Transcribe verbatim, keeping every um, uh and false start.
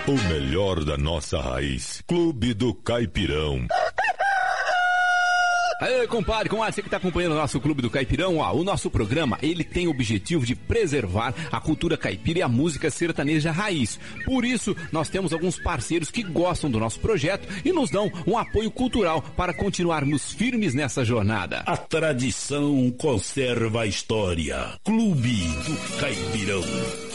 O melhor da nossa raiz. Clube do Caipirão. Aê, compadre, comadre, você que está acompanhando o nosso Clube do Caipirão, ó, o nosso programa, ele tem o objetivo de preservar a cultura caipira e a música sertaneja raiz. Por isso, nós temos alguns parceiros que gostam do nosso projeto e nos dão um apoio cultural para continuarmos firmes nessa jornada. A tradição conserva a história. Clube do Caipirão.